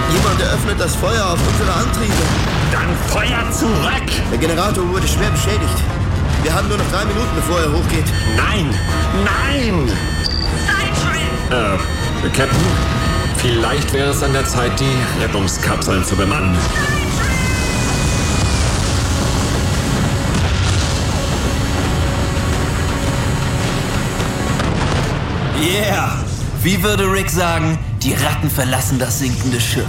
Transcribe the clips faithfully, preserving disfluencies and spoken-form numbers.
Jemand eröffnet das Feuer auf unsere Antriebe. Dann Feuer zurück! Der Generator wurde schwer beschädigt. Wir haben nur noch drei Minuten, bevor er hochgeht. Nein! Nein! Äh, Captain? Vielleicht wäre es an der Zeit, die Rettungskapseln zu bemannen. Yeah! Wie würde Rick sagen, die Ratten verlassen das sinkende Schiff.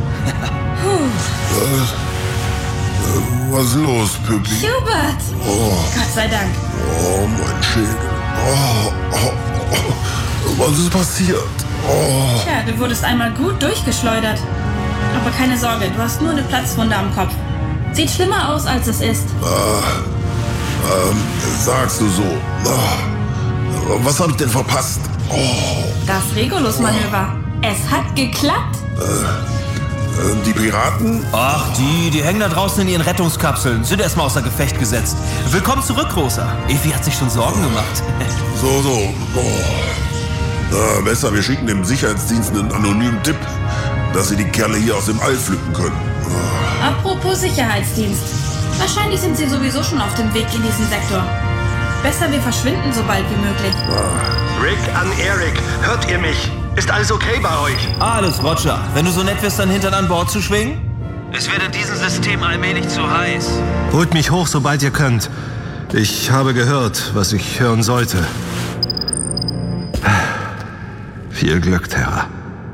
Was? Was ist los, Püppi? Hubert! Oh. Gott sei Dank. Oh, mein Schädel. Oh, oh, oh. Was ist passiert? Oh. Tja, du wurdest einmal gut durchgeschleudert. Aber keine Sorge, du hast nur eine Platzwunde am Kopf. Sieht schlimmer aus, als es ist. Ah, ähm, sagst du so. Oh. Was hab ich denn verpasst? Oh. Das Regulus-Manöver. Es hat geklappt. Äh, die Piraten? Ach, die, die hängen da draußen in ihren Rettungskapseln, sind erstmal außer Gefecht gesetzt. Willkommen zurück, Rosa. Evi hat sich schon Sorgen gemacht. So, so. Oh. Na, besser, wir schicken dem Sicherheitsdienst einen anonymen Tipp, dass sie die Kerle hier aus dem All pflücken können. Oh. Apropos Sicherheitsdienst. Wahrscheinlich sind sie sowieso schon auf dem Weg in diesen Sektor. Besser, wir verschwinden so bald wie möglich. Ah. Rick an Eric, hört ihr mich? Ist alles okay bei euch? Alles, Roger. Wenn du so nett wirst, dein Hintern an Bord zu schwingen? Es wird in diesem System allmählich zu heiß. Holt mich hoch, sobald ihr könnt. Ich habe gehört, was ich hören sollte. Viel Glück, Terra.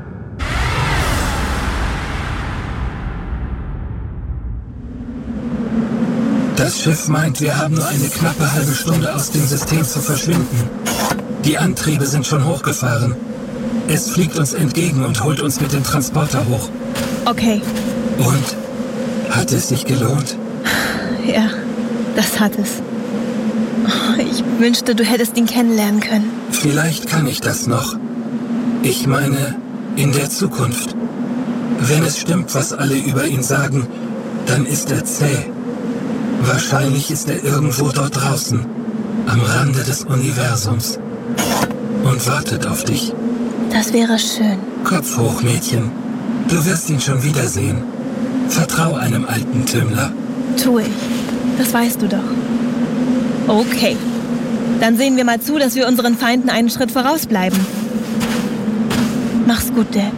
Das Schiff meint, wir haben nur eine knappe halbe Stunde aus dem System zu verschwinden. Die Antriebe sind schon hochgefahren. Es fliegt uns entgegen und holt uns mit dem Transporter hoch. Okay. Und? Hat es sich gelohnt? Ja, das hat es. Ich wünschte, du hättest ihn kennenlernen können. Vielleicht kann ich das noch. Ich meine, in der Zukunft. Wenn es stimmt, was alle über ihn sagen, dann ist er zäh. Wahrscheinlich ist er irgendwo dort draußen, am Rande des Universums. Und wartet auf dich. Das wäre schön. Kopf hoch, Mädchen. Du wirst ihn schon wiedersehen. Vertrau einem alten Tümmler. Tu ich. Das weißt du doch. Okay. Dann sehen wir mal zu, dass wir unseren Feinden einen Schritt vorausbleiben. Mach's gut, Dad.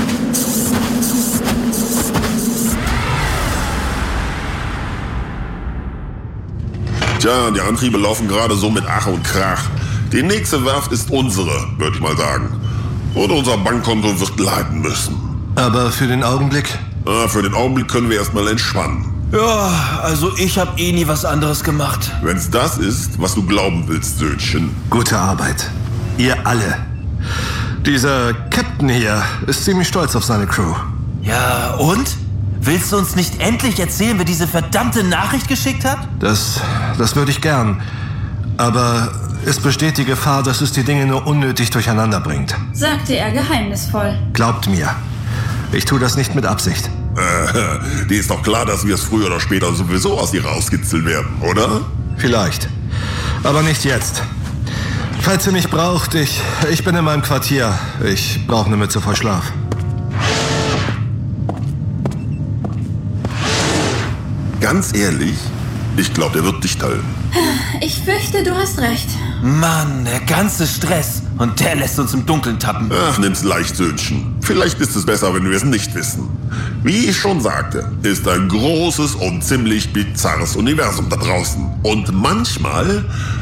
Tja, die Antriebe laufen gerade so mit Ach und Krach. Die nächste Werft ist unsere, würde ich mal sagen. Und unser Bankkonto wird leiden müssen. Aber für den Augenblick? Ah, für den Augenblick können wir erstmal entspannen. Ja, also ich habe eh nie was anderes gemacht. Wenn's das ist, was du glauben willst, Söhnchen. Gute Arbeit. Ihr alle. Dieser Captain hier ist ziemlich stolz auf seine Crew. Ja, und? Willst du uns nicht endlich erzählen, wer diese verdammte Nachricht geschickt hat? Das, das würde ich gern. Aber es besteht die Gefahr, dass es die Dinge nur unnötig durcheinander bringt. Sagte er geheimnisvoll. Glaubt mir, ich tue das nicht mit Absicht. Äh, dir ist doch klar, dass wir es früher oder später sowieso aus ihr rauskitzeln werden, oder? Vielleicht. Aber nicht jetzt. Falls ihr mich braucht, ich, ich bin in meinem Quartier. Ich brauche eine Mütze vor Schlaf. Ganz ehrlich, ich glaube, der wird dicht halten. Ich fürchte, du hast recht. Mann, der ganze Stress. Und der lässt uns im Dunkeln tappen. Ach, nimm's leicht, Söhnchen. Vielleicht ist es besser, wenn wir es nicht wissen. Wie ich schon sagte, ist ein großes und ziemlich bizarres Universum da draußen. Und manchmal